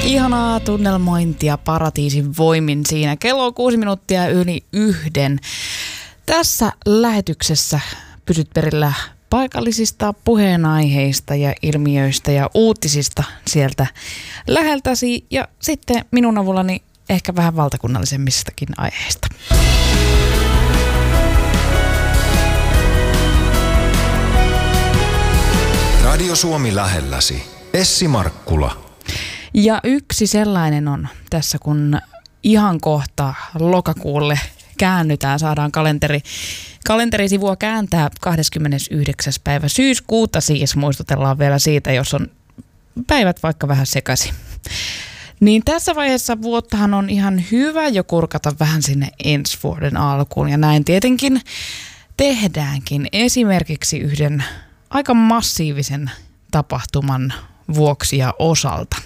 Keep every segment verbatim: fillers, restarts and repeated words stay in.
Ihanaa tunnelmointia paratiisin voimin siinä. Kello on kuusi minuuttia yli yhden. Tässä lähetyksessä pysyt perillä paikallisista puheenaiheista ja ilmiöistä ja uutisista sieltä läheltäsi ja sitten minun avullani ehkä vähän valtakunnallisemmistakin aiheista. Radio Suomi lähelläsi. Essi Markkula. Ja yksi sellainen on tässä, kun ihan kohta lokakuulle käännytään, saadaan kalenteri, kalenterisivua kääntää kahdeskymmenesyhdeksäs päivä syyskuuta, siis muistutellaan vielä siitä, jos on päivät vaikka vähän sekaisin. Niin tässä vaiheessa vuottahan on ihan hyvä jo kurkata vähän sinne ensi vuoden alkuun ja näin tietenkin tehdäänkin esimerkiksi yhden aika massiivisen tapahtuman vuoksi ja osalta.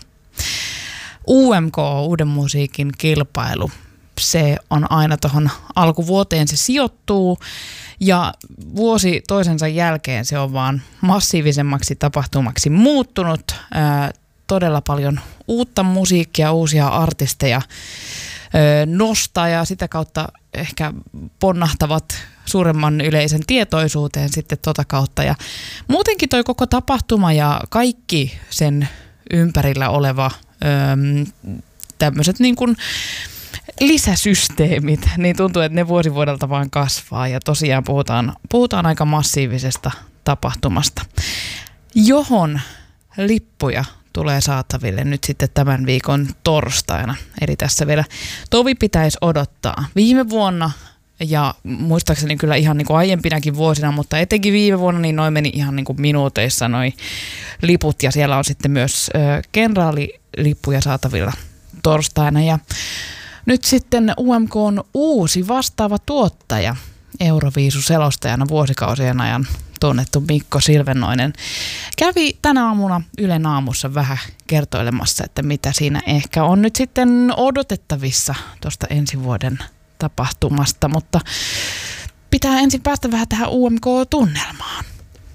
U M K, Uuden musiikin kilpailu, se on aina tuohon alkuvuoteen se sijoittuu ja vuosi toisensa jälkeen se on vaan massiivisemmaksi tapahtumaksi muuttunut. Ää, todella paljon uutta musiikkia, uusia artisteja ää, nostaa ja sitä kautta ehkä ponnahtavat suuremman yleisen tietoisuuteen sitten tota kautta. Ja muutenkin toi koko tapahtuma ja kaikki sen ympärillä oleva tämmöiset niin kuin lisäsysteemit, niin tuntuu, että ne vuosi vuodelta vaan kasvaa ja tosiaan puhutaan, puhutaan aika massiivisesta tapahtumasta, johon lippuja tulee saataville nyt sitten tämän viikon torstaina. Eli tässä vielä tovi pitäisi odottaa. Viime vuonna ja muistaakseni kyllä ihan niin kuin aiempinakin vuosina, mutta etenkin viime vuonna niin noin meni ihan niin kuin minuuteissa noi liput ja siellä on sitten myös ö, kenraalilippuja saatavilla torstaina ja nyt sitten U M K on uusi vastaava tuottaja Euroviisu-selostajana vuosikausien ajan tunnettu Mikko Silvennoinen kävi tänä aamuna Ylen aamussa vähän kertoilemassa, että mitä siinä ehkä on nyt sitten odotettavissa tuosta ensi vuoden tapahtumasta, mutta pitää ensin päästä vähän tähän U M K-tunnelmaan.